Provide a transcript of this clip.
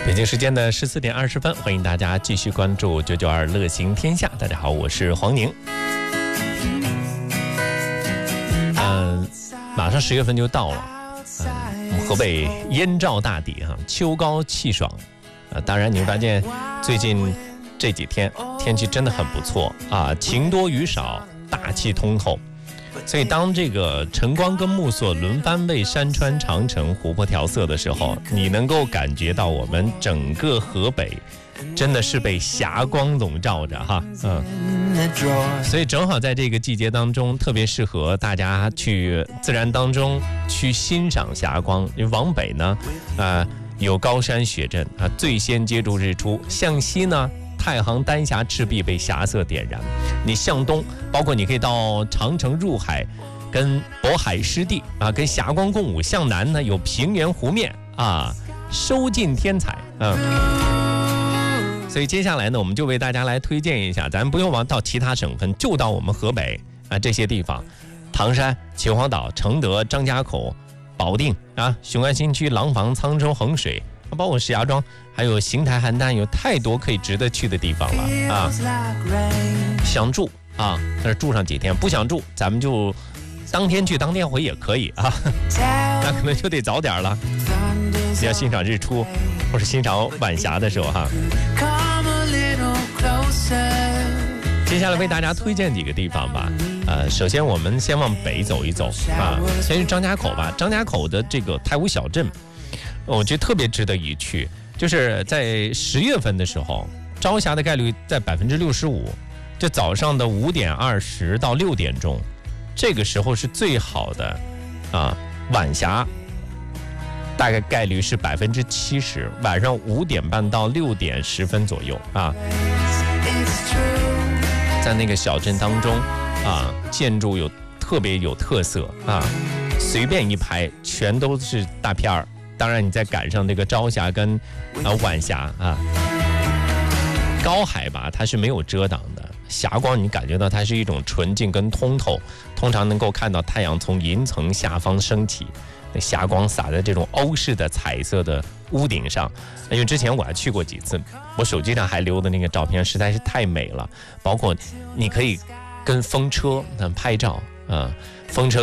北京时间的14点20分，欢迎大家继续关注992乐行天下。大家好，我是黄宁。马上10月份就到了，我们河北燕赵大地秋高气爽。当然你会发现最近这几天天气真的很不错啊，晴多雨少，大气通透。所以当这个晨光跟暮色轮番为山川长城湖泊调色的时候，你能够感觉到我们整个河北真的是被霞光笼罩着哈。所以正好在这个季节当中，特别适合大家去自然当中去欣赏霞光。因为往北呢有高山雪阵最先接触日出，向西呢太行丹霞赤壁被霞色点燃，你向东包括你可以到长城入海跟渤海湿地跟霞光共舞，向南呢有平原湖面收尽天彩。所以接下来呢，我们就为大家来推荐一下，咱不用到其他省份，就到我们河北这些地方，唐山、秦皇岛、承德、张家口、保定雄安新区、廊坊、沧州、衡水，包括石家庄，还有邢台、邯郸，有太多可以值得去的地方了想住在这住上几天，不想住咱们就当天去当天回也可以那可能就得早点了，你要欣赏日出或是欣赏晚霞的时候接下来为大家推荐几个地方吧。首先我们先往北走一走先去张家口吧。张家口的这个太湖小镇，我觉得特别值得一去，就是在10月份的时候，朝霞的概率在65%，就早上的5点20到6点钟，这个时候是最好的晚霞大概概率是70%，晚上5点半到6点10分左右在那个小镇当中建筑特别有特色随便一排全都是大片儿。当然你再赶上这个朝霞跟晚霞高海拔它是没有遮挡的，霞光你感觉到它是一种纯净跟通透，通常能够看到太阳从云层下方升起，那霞光洒在这种欧式的彩色的屋顶上。因为之前我还去过几次，我手机上还留的那个照片实在是太美了，包括你可以跟风车拍照风车